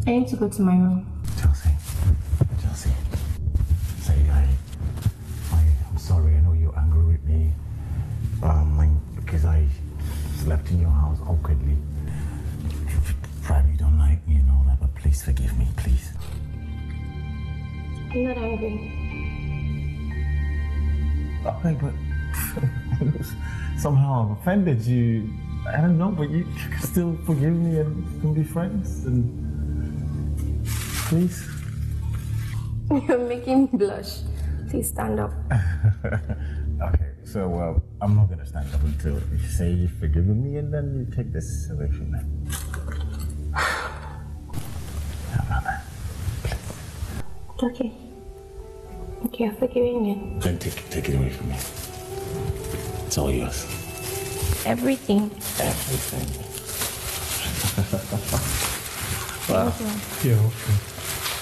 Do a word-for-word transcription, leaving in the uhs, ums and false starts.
I need to go to my room. Chelsea. Chelsea. Say, I, I, I'm sorry. I know you're angry with me. Um, I, because I slept in your house awkwardly. Probably you don't like me and all that, but please forgive me, please. I'm not angry. Okay, but somehow I've offended you. I don't know, but you can still forgive me and can be friends. And please. You're making me blush. Please stand up. Okay, so uh, I'm not gonna stand up until you say you've forgiven me, and then you take this away from me. How about that? Please. Okay. Okay, I'm forgiving you. Then take take it away from me. It's all yours. Everything. Everything. Wow. You're okay.